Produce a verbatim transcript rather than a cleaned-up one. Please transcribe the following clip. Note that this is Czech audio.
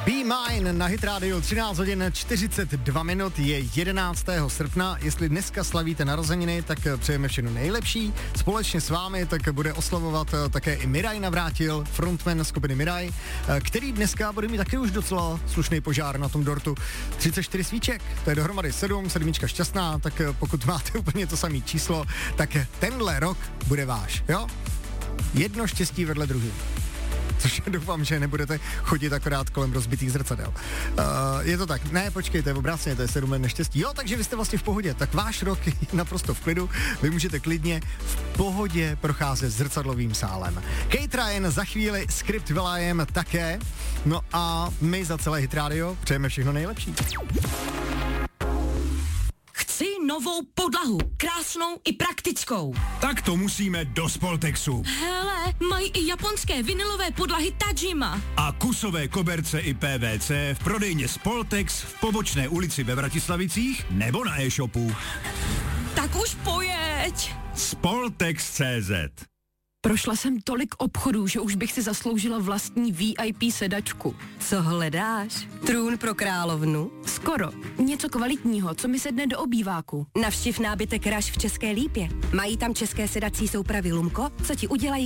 Be Mine na Hit Radio, třináct hodin čtyřicet dva minut, je jedenáctého srpna. Jestli dneska slavíte narozeniny, tak přejeme všechno nejlepší. Společně s vámi tak bude oslavovat také i Miraj Navrátil, frontman skupiny Miraj, který dneska bude mít taky už docela slušný požár na tom dortu. třicet čtyři svíček, to je dohromady sedm, sedmička šťastná, tak pokud máte úplně to samé číslo, tak tenhle rok bude váš, jo? Jedno štěstí vedle druhý. Což doufám, že nebudete chodit akorát kolem rozbitých zrcadel. Uh, je to tak, ne, počkejte, obráceně, to je sedm let neštěstí. Jo, takže vy jste vlastně v pohodě, tak váš rok je naprosto v klidu, vy můžete klidně v pohodě procházet zrcadlovým sálem. Kate Ryan za chvíli, Script Will.i.am také, no a my za celé Hit Radio přejeme všechno nejlepší. Chci novou podlahu, krásnou i praktickou. Tak to musíme do Spoltexu. Hele, mají i japonské vinylové podlahy Tajima. A kusové koberce i P V C v prodejně Spoltex v Pobočné ulici ve Vratislavicích nebo na e-shopu. Tak už pojeď. Spoltex tečka cé zet. Prošla jsem tolik obchodů, že už bych si zasloužila vlastní V I P sedačku. Co hledáš? Trůn pro královnu? Skoro. Něco kvalitního, co mi sedne do obýváku. Navštiv nábytek Rush v České Lípě. Mají tam české sedací soupravy Lumko, co ti udělají